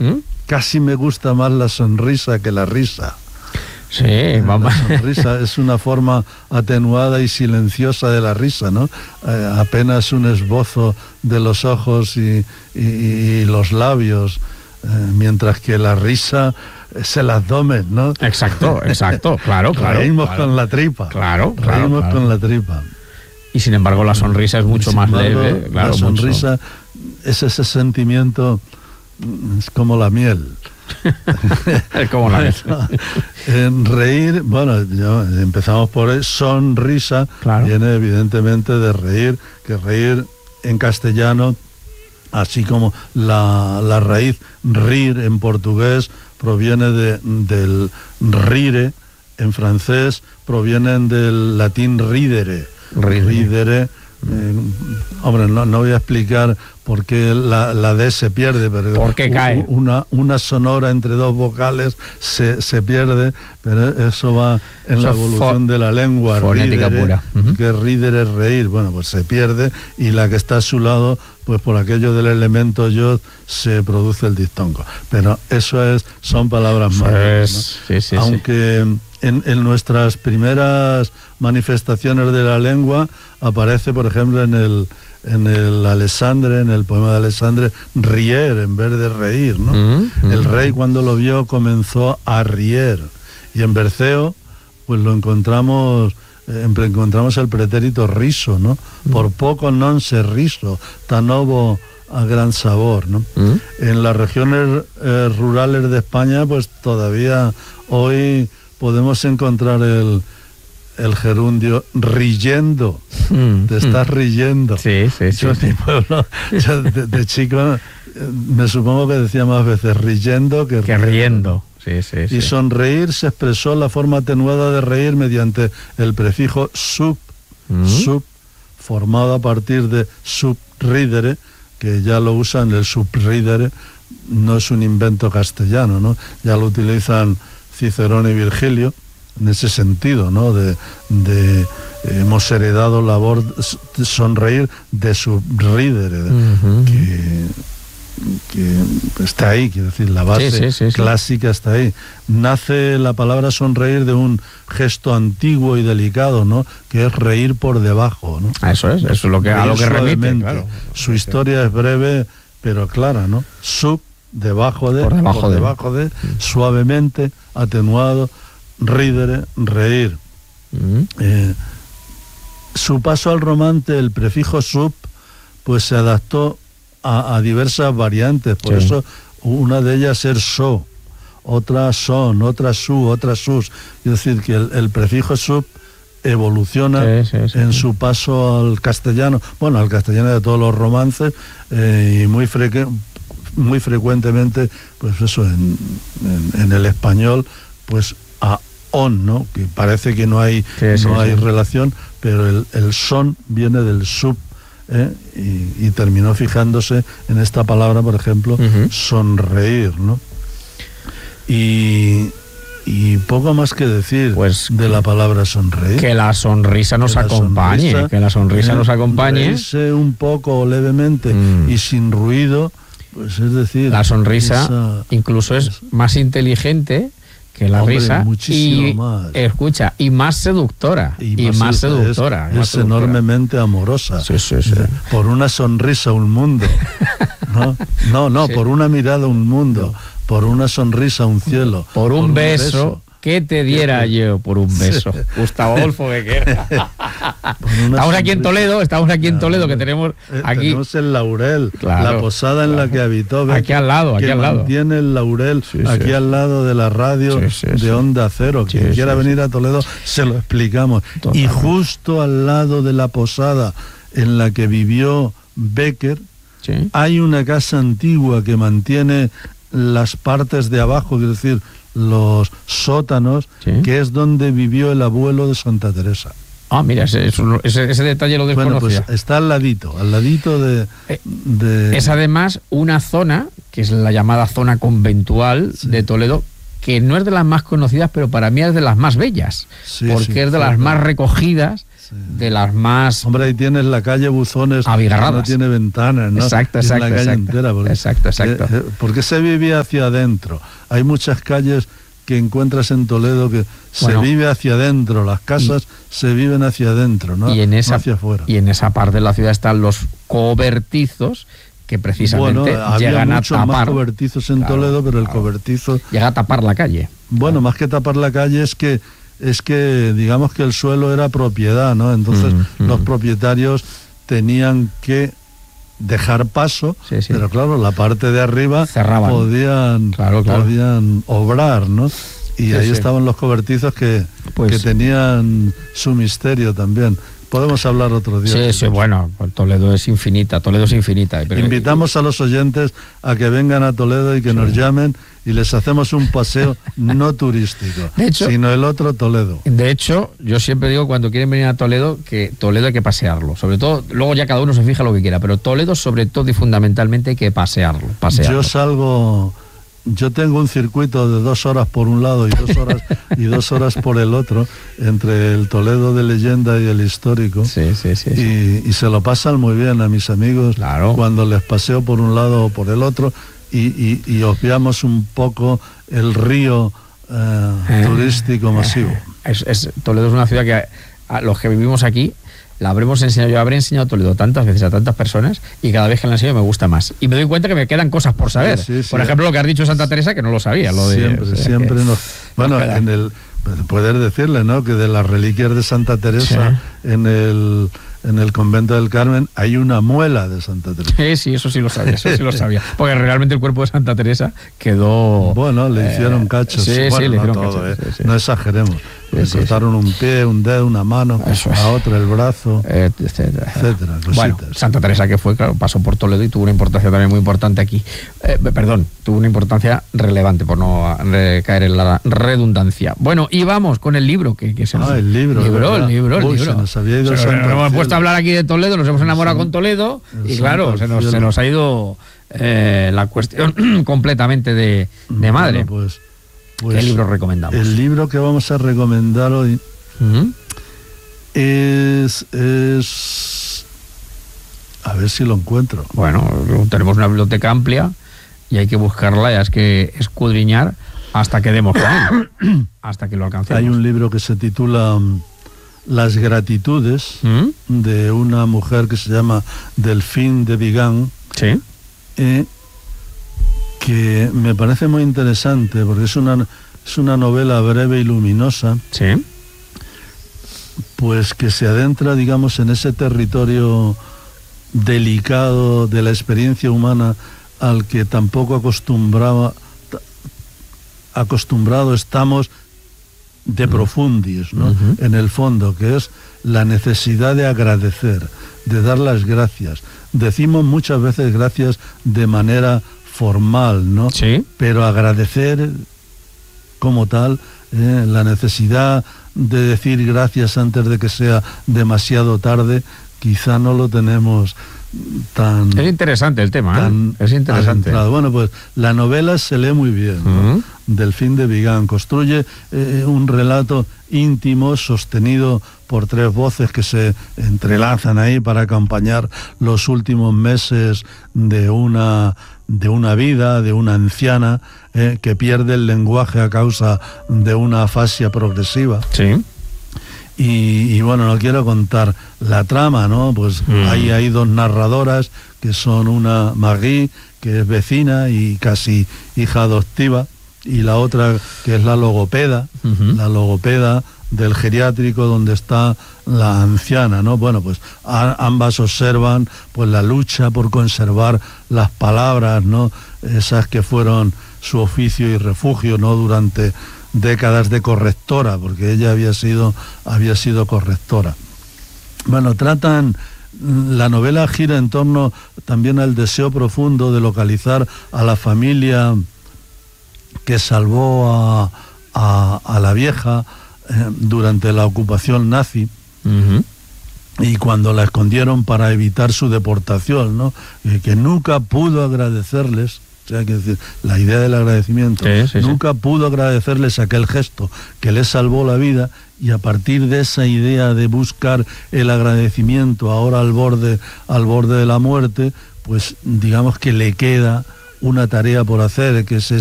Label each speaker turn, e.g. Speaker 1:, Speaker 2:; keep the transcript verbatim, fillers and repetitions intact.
Speaker 1: ¿Mm?
Speaker 2: Casi me gusta más la sonrisa que la risa.
Speaker 1: Sí, vamos.
Speaker 2: La sonrisa es una forma atenuada y silenciosa de la risa, ¿no? Eh, apenas un esbozo de los ojos y, y, y los labios, eh, mientras que la risa es el abdomen, ¿no?
Speaker 1: Exacto, exacto, claro, claro.
Speaker 2: Reímos
Speaker 1: claro.
Speaker 2: con la tripa.
Speaker 1: Claro, claro.
Speaker 2: Reímos
Speaker 1: claro.
Speaker 2: con la tripa.
Speaker 1: Y sin embargo la sonrisa es mucho
Speaker 2: Sin
Speaker 1: más
Speaker 2: embargo,
Speaker 1: leve. Claro,
Speaker 2: la sonrisa
Speaker 1: mucho.
Speaker 2: es ese sentimiento, es como la miel.
Speaker 1: Es como la miel.
Speaker 2: En reír, bueno, yo, empezamos por ahí, sonrisa,
Speaker 1: claro.
Speaker 2: Viene evidentemente de reír, que reír en castellano, así como la, la raíz rir en portugués proviene de, del rire, en francés provienen del latín ridere.
Speaker 1: Ridere.
Speaker 2: Ridere eh, hombre, no, no voy a explicar por qué la, la D se pierde, pero
Speaker 1: ¿por qué cae?
Speaker 2: Una, una sonora entre dos vocales se, se pierde, pero eso va en eso la evolución de la lengua.
Speaker 1: Fonética
Speaker 2: ridere,
Speaker 1: pura. Uh-huh.
Speaker 2: Que ridere es reír, bueno, pues se pierde, y la que está a su lado, pues por aquello del elemento yod se produce el diftongo. Pero eso es, son palabras más.
Speaker 1: Pues,
Speaker 2: ¿no?
Speaker 1: sí, sí,
Speaker 2: Aunque
Speaker 1: sí.
Speaker 2: En, en nuestras primeras manifestaciones de la lengua aparece, por ejemplo, en el en el Alexandre, en el poema de Alexandre, rier en vez de reír, ¿no? Mm-hmm. El rey, cuando lo vio, comenzó a rier, y en Berceo pues lo encontramos eh, encontramos el pretérito riso, ¿no? Mm. Por poco non se riso, tan ovo a gran sabor, ¿no? Mm. En las regiones eh, rurales de España, pues todavía hoy podemos encontrar el, el gerundio riyendo. Mm, te estás mm. riendo.
Speaker 1: Sí, sí, sí.
Speaker 2: Yo,
Speaker 1: sí.
Speaker 2: Mi pueblo, yo de, de chico me supongo que decía más veces riyendo que,
Speaker 1: que riendo. Sí, sí, sí.
Speaker 2: Y sonreír se expresó la forma atenuada de reír mediante el prefijo sub, mm. sub, formado a partir de subridere, que ya lo usan, el subridere no es un invento castellano, ¿no? Ya lo utilizan Cicerón y Virgilio, en ese sentido, ¿no? De, de eh, hemos heredado la labor de sonreír de subridere, uh-huh. que, que está ahí, quiero decir, la base
Speaker 1: sí, sí, sí,
Speaker 2: clásica
Speaker 1: sí.
Speaker 2: está ahí. Nace la palabra sonreír de un gesto antiguo y delicado, ¿no? Que es reír por debajo, ¿no?
Speaker 1: Eso es, eso es lo que, a lo que remite, claro.
Speaker 2: Su historia es breve, pero clara, ¿no? Sub, debajo de,
Speaker 1: por debajo,
Speaker 2: por
Speaker 1: de.
Speaker 2: debajo de, suavemente, atenuado, ridere, reír. Uh-huh. Eh, su paso al romance, el prefijo sub, pues se adaptó a, a diversas variantes, por sí. eso una de ellas es so, otra son, otra su, otra sus. Es decir, que el, el prefijo sub evoluciona sí, sí, sí, en sí. su paso al castellano, bueno, al castellano de todos los romances, eh, y muy frecuente muy frecuentemente, pues eso, en, en, en el español, pues a on, ¿no? Que parece que no hay, sí, sí, no hay sí. relación, pero el, el son viene del sub, ¿eh? y, y terminó fijándose en esta palabra, por ejemplo, uh-huh. sonreír, ¿no? Y, y poco más que decir pues de la palabra sonreír.
Speaker 1: Que la sonrisa nos que acompañe, sonrisa, que la sonrisa eh, nos acompañe.
Speaker 2: Reírse un poco o levemente mm. y sin ruido. Pues es decir,
Speaker 1: la sonrisa esa, incluso es esa. más inteligente que la
Speaker 2: Hombre,
Speaker 1: risa y
Speaker 2: más.
Speaker 1: escucha y más seductora y, y más, más seductora
Speaker 2: es,
Speaker 1: más
Speaker 2: es
Speaker 1: seductora.
Speaker 2: enormemente amorosa.
Speaker 1: Sí, sí, sí.
Speaker 2: Por una sonrisa un mundo, no, no, no sí. por una mirada un mundo, por una sonrisa un cielo,
Speaker 1: por un, por un beso, beso. ¿Qué te diera yo por un beso? Sí. Gustavo Adolfo Bequer. Estamos aquí en Toledo, estamos aquí en Toledo, que tenemos aquí...
Speaker 2: Tenemos el Laurel, claro, la posada en claro. la que habitó Bequer,
Speaker 1: aquí al lado, aquí
Speaker 2: que
Speaker 1: al lado.
Speaker 2: Tiene el Laurel sí, aquí sí. al lado de la radio sí, sí, de sí. Onda Cero. Quien sí, quiera sí, venir sí. a Toledo, se lo explicamos. Total. Y justo al lado de la posada en la que vivió Bequer, sí. hay una casa antigua que mantiene las partes de abajo, es decir, los sótanos, sí. que es donde vivió el abuelo de Santa Teresa.
Speaker 1: Ah, mira, ese, ese, ese detalle lo desconocía.
Speaker 2: Bueno, pues está al ladito, al ladito de,
Speaker 1: eh,
Speaker 2: de...
Speaker 1: Es además una zona, que es la llamada zona conventual sí. de Toledo, que no es de las más conocidas, pero para mí es de las más bellas, sí, porque sí, es de sí, las sí. más recogidas,
Speaker 2: sí.
Speaker 1: de las más...
Speaker 2: Hombre, ahí tienes la calle Buzones,
Speaker 1: abigarradas.
Speaker 2: No tiene ventanas, ¿no?
Speaker 1: Exacto,
Speaker 2: es
Speaker 1: exacto.
Speaker 2: la calle
Speaker 1: exacto,
Speaker 2: entera. Porque,
Speaker 1: exacto, exacto.
Speaker 2: Eh, porque se vive hacia adentro. Hay muchas calles que encuentras en Toledo que bueno, se vive hacia adentro, las casas y, se viven hacia adentro, ¿no?
Speaker 1: Y en esa,
Speaker 2: no hacia afuera.
Speaker 1: Y en esa parte de la ciudad están los cobertizos que precisamente
Speaker 2: bueno,
Speaker 1: llegan
Speaker 2: había
Speaker 1: a tapar.
Speaker 2: Más cobertizos en claro, Toledo, pero el claro. cobertizo
Speaker 1: llega a tapar la calle.
Speaker 2: Bueno,
Speaker 1: claro.
Speaker 2: más que tapar la calle es que es que digamos que el suelo era propiedad, ¿no? Entonces mm, los mm. propietarios tenían que dejar paso, sí, sí. pero claro, la parte de arriba
Speaker 1: cerraban.
Speaker 2: Podían,
Speaker 1: claro, claro.
Speaker 2: podían obrar, ¿no? Y sí, ahí sí. estaban los cobertizos que, pues, que tenían su misterio también. Podemos hablar otro día.
Speaker 1: Sí, sí, bueno, Toledo es infinita, Toledo es infinita.
Speaker 2: Pero... Invitamos a los oyentes a que vengan a Toledo y que sí. nos llamen y les hacemos un paseo no turístico, de hecho, sino el otro Toledo.
Speaker 1: De hecho, yo siempre digo cuando quieren venir a Toledo que Toledo hay que pasearlo, sobre todo, luego ya cada uno se fija lo que quiera, pero Toledo sobre todo y fundamentalmente hay que pasearlo, pasearlo.
Speaker 2: Yo salgo... Yo tengo un circuito de dos horas por un lado y dos horas y dos horas por el otro, entre el Toledo de leyenda y el histórico.
Speaker 1: Sí, sí, sí.
Speaker 2: Y,
Speaker 1: sí.
Speaker 2: y se lo pasan muy bien a mis amigos
Speaker 1: claro.
Speaker 2: cuando les paseo por un lado o por el otro y, y, y obviamos un poco el río eh, eh, turístico masivo.
Speaker 1: Es, es, Toledo es una ciudad que a, a los que vivimos aquí la habremos enseñado, yo habré enseñado Toledo tantas veces a tantas personas y cada vez que la enseño me gusta más. Y me doy cuenta que me quedan cosas por saber. Sí, sí, sí. Por ejemplo, lo que has dicho de Santa Teresa, que no lo sabía. Lo de,
Speaker 2: siempre,
Speaker 1: o sea,
Speaker 2: siempre
Speaker 1: que,
Speaker 2: nos... Bueno, no en el... Poder decirle, ¿no? Que de las reliquias de Santa Teresa sí. en el... En el convento del Carmen hay una muela de Santa Teresa.
Speaker 1: Sí, sí, eso sí lo sabía, eso sí lo sabía. Porque realmente el cuerpo de Santa Teresa quedó...
Speaker 2: Bueno, le
Speaker 1: eh,
Speaker 2: hicieron cachos.
Speaker 1: Sí,
Speaker 2: bueno,
Speaker 1: sí, le hicieron
Speaker 2: no todo,
Speaker 1: cachos.
Speaker 2: Eh.
Speaker 1: Sí, sí.
Speaker 2: No exageremos. Le sí, cortaron sí. un pie, un dedo, una mano,
Speaker 1: eso
Speaker 2: a
Speaker 1: es.
Speaker 2: otra el brazo,
Speaker 1: eh, etcétera.
Speaker 2: etcétera.
Speaker 1: Bueno, Santa Teresa que fue, claro, pasó por Toledo y tuvo una importancia también muy importante aquí. Eh, perdón, tuvo una importancia relevante, por no caer en la redundancia. Bueno, y vamos con el libro. Que, que se nos...
Speaker 2: Ah, el libro.
Speaker 1: libro el libro, el
Speaker 2: Uy,
Speaker 1: libro.
Speaker 2: Se nos había ido
Speaker 1: se
Speaker 2: el
Speaker 1: nos hemos puesto a hablar aquí de Toledo, nos hemos enamorado sí. con Toledo el y claro, se nos, se nos ha ido eh, la cuestión completamente de, de madre.
Speaker 2: Bueno, pues, pues,
Speaker 1: ¿qué libro recomendamos?
Speaker 2: El libro que vamos a recomendar hoy uh-huh. es, es... A ver si lo encuentro.
Speaker 1: Bueno, tenemos una biblioteca amplia y hay que buscarla, ya es que escudriñar hasta que demos con él, hasta que lo alcancemos.
Speaker 2: Hay un libro que se titula Las gratitudes,
Speaker 1: ¿Mm?
Speaker 2: de una mujer que se llama Delphine de Vigan.
Speaker 1: Sí.
Speaker 2: Eh, que me parece muy interesante porque es una, es una novela breve y luminosa.
Speaker 1: Sí.
Speaker 2: Pues que se adentra, digamos, en ese territorio delicado de la experiencia humana al que tampoco acostumbraba, acostumbrado estamos de profundis, ¿no? Uh-huh. En el fondo, que es la necesidad de agradecer, de dar las gracias. Decimos muchas veces gracias de manera formal, ¿no?
Speaker 1: Sí.
Speaker 2: Pero agradecer como tal, eh, la necesidad de decir gracias antes de que sea demasiado tarde, quizá no lo tenemos tan...
Speaker 1: Es interesante el tema,
Speaker 2: tan
Speaker 1: ¿eh? Es interesante.
Speaker 2: Adentrado. Bueno, pues la novela se lee muy bien, ¿no? Uh-huh. Delphine de Vigan construye eh, un relato íntimo, sostenido por tres voces que se entrelazan ahí para acompañar los últimos meses de una, de una vida, de una anciana eh, que pierde el lenguaje a causa de una afasia progresiva.
Speaker 1: Sí.
Speaker 2: Y, y bueno, no quiero contar la trama, ¿no? Pues mm. ahí hay dos narradoras que son una Marie, que es vecina y casi hija adoptiva, y la otra que es la logopeda, uh-huh. la logopeda del geriátrico donde está la anciana, ¿no? Bueno, pues a, ambas observan pues la lucha por conservar las palabras, ¿no? Esas que fueron su oficio y refugio, ¿no? Durante décadas de correctora, porque ella había sido, había sido correctora. Bueno, tratan, la novela gira en torno también al deseo profundo de localizar a la familia que salvó a, a, a la vieja eh, durante la ocupación nazi.
Speaker 1: Uh-huh.
Speaker 2: Y cuando la escondieron para evitar su deportación, ¿no? Eh, que nunca pudo agradecerles O sea, que decir, la idea del agradecimiento.
Speaker 1: Sí, sí,
Speaker 2: Nunca
Speaker 1: sí.
Speaker 2: pudo agradecerles aquel gesto que les salvó la vida, y a partir de esa idea de buscar el agradecimiento ahora al borde, al borde de la muerte, pues digamos que le queda una tarea por hacer, que es